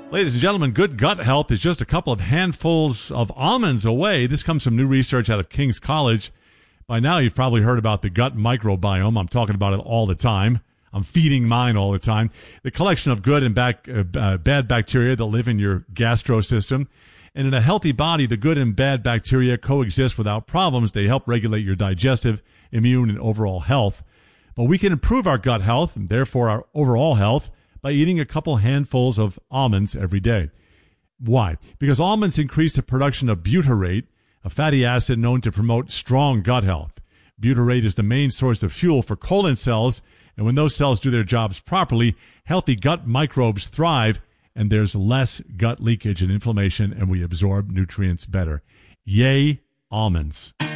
Ladies and gentlemen, good gut health is just a couple of handfuls of almonds away. This comes from new research out of King's College. By now, you've probably heard about the gut microbiome. I'm talking about it all the time. I'm feeding mine all the time. The collection of good and bad bacteria that live in your gastro system. And in a healthy body, the good and bad bacteria coexist without problems. They help regulate your digestive, immune, and overall health. But we can improve our gut health, and therefore our overall health, by eating a couple handfuls of almonds every day. Why? Because almonds increase the production of butyrate, a fatty acid known to promote strong gut health. Butyrate is the main source of fuel for colon cells, and when those cells do their jobs properly, healthy gut microbes thrive, and there's less gut leakage and inflammation, and we absorb nutrients better. Yay, almonds.